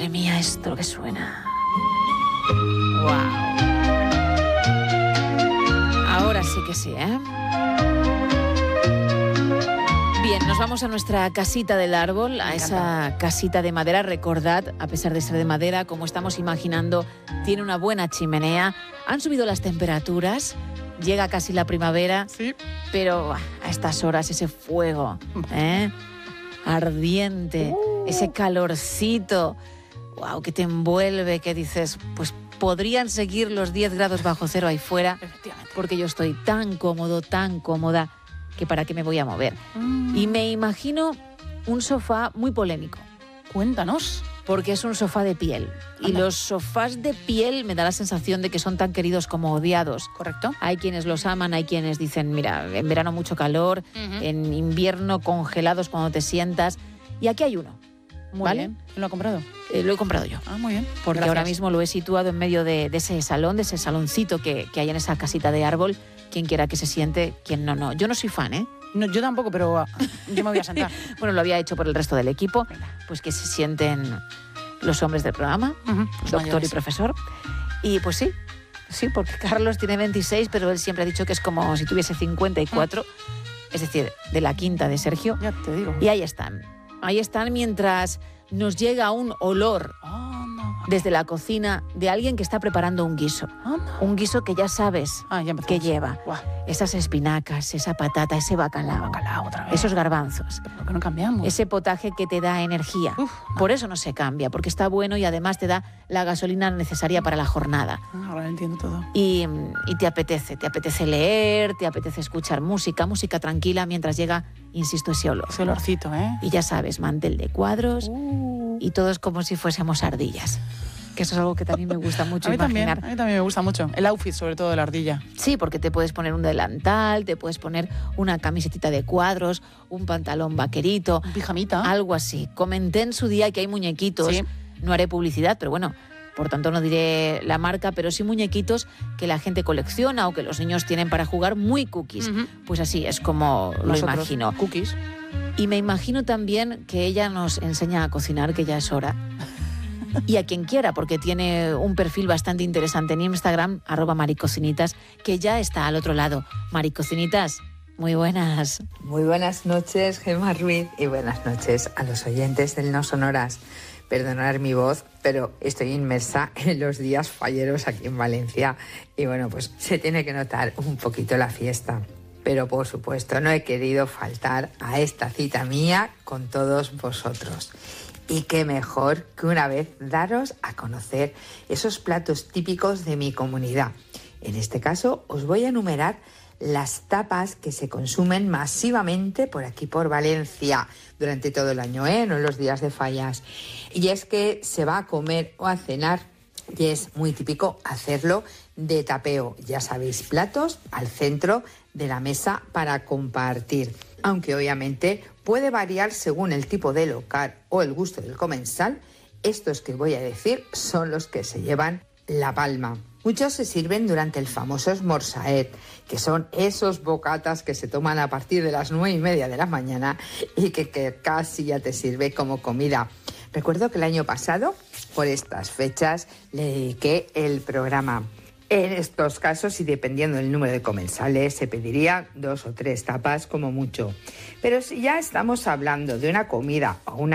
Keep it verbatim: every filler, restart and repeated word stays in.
Madre mía, esto que suena. Wow. Ahora sí que sí, ¿eh? Bien, nos vamos a nuestra casita del árbol, a esa casita de madera. Recordad, a pesar de ser de madera, como estamos imaginando, tiene una buena chimenea. Han subido las temperaturas, llega casi la primavera, sí. Pero a estas horas ese fuego, ¿eh? Ardiente, uh. ese calorcito, wow, que te envuelve, que dices, pues podrían seguir los diez grados bajo cero ahí fuera, porque yo estoy tan cómodo, tan cómoda, que para qué me voy a mover. Mm. Y me imagino un sofá muy polémico. Cuéntanos. Porque es un sofá de piel. Anda. Y los sofás de piel me da la sensación de que son tan queridos como odiados. Correcto. Hay quienes los aman, hay quienes dicen, mira, en verano mucho calor, uh-huh. en invierno congelados cuando te sientas. Y aquí hay uno. Muy ¿vale? bien. ¿Lo ha comprado? Eh, lo he comprado yo. Ah, muy bien. Porque Gracias. Ahora mismo lo he situado en medio de, de ese salón, de ese saloncito que, que hay en esa casita de árbol. Quien quiera que se siente, quien no, no. Yo no soy fan, ¿eh? No, yo tampoco, pero yo me voy a sentar. Bueno, lo había hecho por el resto del equipo. Pues que se sienten los hombres del programa, uh-huh. doctor mayores. Y profesor. Y pues sí, sí, porque Carlos tiene veintiséis, pero él siempre ha dicho que es como si tuviese cincuenta y cuatro. Uh-huh. Es decir, de la quinta de Sergio. Ya te digo. Y ahí están. Ahí están mientras nos llega un olor oh, no. desde la cocina de alguien que está preparando un guiso. Oh, no. Un guiso que ya sabes ah, ya que lleva. Wow. Esas espinacas, esa patata, ese bacalao, bacalao otra vez. Esos garbanzos. ¿Pero por qué no cambiamos? Ese potaje que te da energía. Uf, no. Por eso no se cambia, porque está bueno y además te da la gasolina necesaria para la jornada. Ahora entiendo todo. Y, y te apetece, te apetece leer, te apetece escuchar música, música tranquila mientras llega, insisto, ese olor. Ese olorcito, ¿eh? Y ya sabes, mantel de cuadros uh. y todos como si fuésemos ardillas. Que eso es algo que también me gusta mucho a mí imaginar. También, a mí también me gusta mucho. El outfit, sobre todo de la ardilla. Sí, porque te puedes poner un delantal, te puedes poner una camisetita de cuadros, un pantalón vaquerito. Un pijamita. Algo así. Comenté en su día que hay muñequitos. Sí. No haré publicidad, pero bueno, por tanto no diré la marca, pero sí muñequitos que la gente colecciona o que los niños tienen para jugar, muy cookies. Uh-huh. Pues así es como Nosotros, lo imagino. Cookies. Y me imagino también que ella nos enseña a cocinar, que ya es hora. Y a quien quiera, porque tiene un perfil bastante interesante en Instagram, arroba maricocinitas, que ya está al otro lado. Maricocinitas, muy buenas. Muy buenas noches, Gemma Ruiz, y buenas noches a los oyentes del No Sonoras. Perdonad mi voz, pero estoy inmersa en los días falleros aquí en Valencia y bueno, pues se tiene que notar un poquito la fiesta. Pero por supuesto no he querido faltar a esta cita mía con todos vosotros. Y qué mejor que una vez daros a conocer esos platos típicos de mi comunidad. En este caso os voy a enumerar las tapas que se consumen masivamente por aquí por Valencia durante todo el año, ¿eh? No en los días de fallas. Y es que se va a comer o a cenar y es muy típico hacerlo de tapeo. Ya sabéis, platos al centro de la mesa para compartir. Aunque obviamente puede variar según el tipo de local o el gusto del comensal, estos que voy a decir son los que se llevan la palma. Muchos se sirven durante el famoso esmorzaet, que son esos bocatas que se toman a partir de las nueve y media de la mañana y que, que casi ya te sirve como comida. Recuerdo que el año pasado, por estas fechas, le dediqué el programa. En estos casos, y dependiendo del número de comensales, se pediría dos o tres tapas como mucho. Pero si ya estamos hablando de una comida o una